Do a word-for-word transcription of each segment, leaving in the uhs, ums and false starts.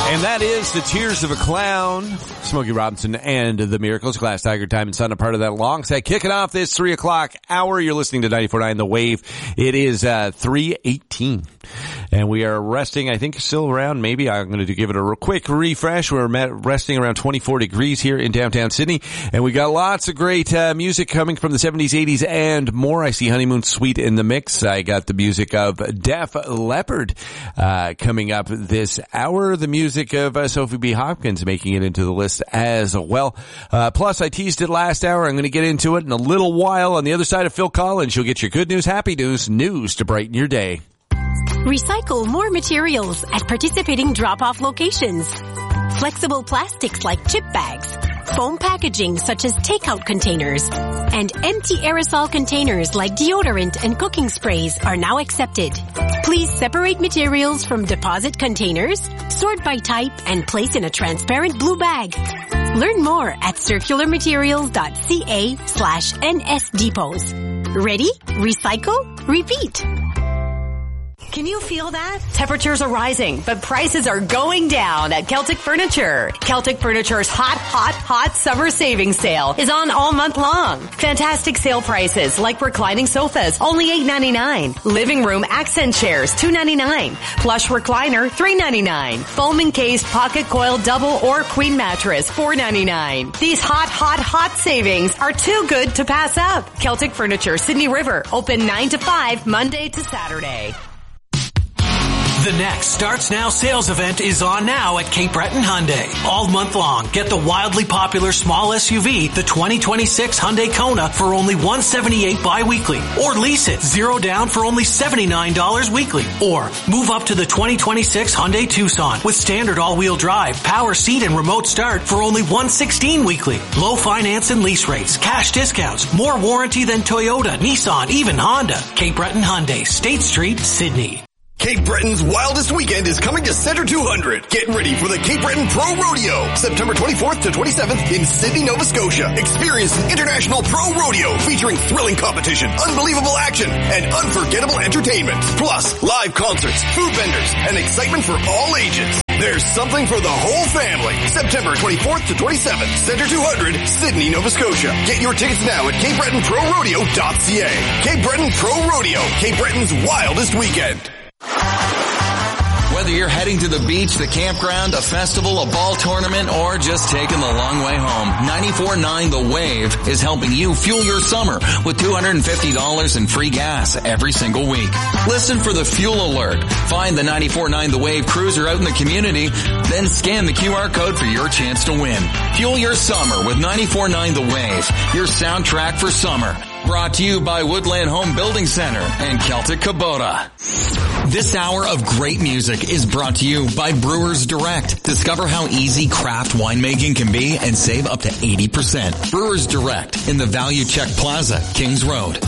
And that is The Tears of a Clown, Smokey Robinson and the Miracles, Glass Tiger, Time and Sun, a part of that long set. Kicking off this three o'clock hour, you're listening to ninety-four point nine The Wave. It is uh three eighteen. And we are resting, I think, still around, maybe I'm going to give it a real quick refresh. We're met, resting around twenty-four degrees here in downtown Sydney. And we got lots of great uh, music coming from the seventies, eighties, and more. I see Honeymoon Suite in the mix. I got the music of Def Leppard uh, coming up this hour. The music of uh, Sophie B. Hopkins making it into the list as well. Uh, plus, I teased it last hour. I'm going to get into it in a little while. On the other side of Phil Collins, you'll get your good news, happy news, news to brighten your day. Recycle more materials at participating drop-off locations. Flexible plastics like chip bags, foam packaging such as takeout containers, and empty aerosol containers like deodorant and cooking sprays are now accepted. Please separate materials from deposit containers, sort by type, and place in a transparent blue bag. Learn more at circularmaterials.ca slash nsdepots. Ready? Recycle? Repeat. Can you feel that? Temperatures are rising, but prices are going down at Celtic Furniture. Celtic Furniture's hot, hot, hot summer savings sale is on all month long. Fantastic sale prices like reclining sofas, only eight ninety-nine. Living room accent chairs, two ninety-nine. Plush recliner, three ninety-nine. Foam encased pocket coil double or queen mattress, four ninety-nine. These hot, hot, hot savings are too good to pass up. Celtic Furniture, Sydney River, open nine to five, Monday to Saturday. The next Starts Now sales event is on now at Cape Breton Hyundai. All month long, get the wildly popular small S U V, the twenty twenty-six Hyundai Kona, for only one hundred seventy-eight dollars bi-weekly. Or lease it zero down for only seventy-nine dollars weekly. Or move up to the twenty twenty-six Hyundai Tucson with standard all-wheel drive, power seat, and remote start for only one hundred sixteen dollars weekly. Low finance and lease rates, cash discounts, more warranty than Toyota, Nissan, even Honda. Cape Breton Hyundai, State Street, Sydney. Cape Breton's wildest weekend is coming to Centre two hundred. Get ready for the Cape Breton Pro Rodeo, September twenty-fourth to twenty-seventh in Sydney, Nova Scotia. Experience an international pro rodeo featuring thrilling competition, unbelievable action, and unforgettable entertainment. Plus, live concerts, food vendors, and excitement for all ages. There's something for the whole family. September twenty-fourth to twenty-seventh, Centre two hundred, Sydney, Nova Scotia. Get your tickets now at cape breton pro rodeo dot c a. Cape Breton Pro Rodeo, Cape Breton's wildest weekend. Whether you're heading to the beach, the campground, a festival, a ball tournament, or just taking the long way home, ninety-four point nine The Wave is helping you fuel your summer with two hundred fifty dollars in free gas every single week. Listen for the fuel alert. Find the ninety-four point nine The Wave cruiser out in the community, then scan the Q R code for your chance to win. Fuel your summer with ninety-four point nine The Wave, your soundtrack for summer. Brought to you by Woodland Home Building Center and Celtic Kubota. This hour of great music is brought to you by Brewers Direct. Discover how easy craft winemaking can be and save up to eighty percent. Brewers Direct in the Value Check Plaza, Kings Road.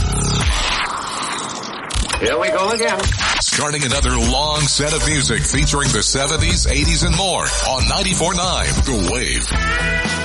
Here we go again. Starting another long set of music featuring the seventies, eighties, and more on ninety-four point nine The Wave.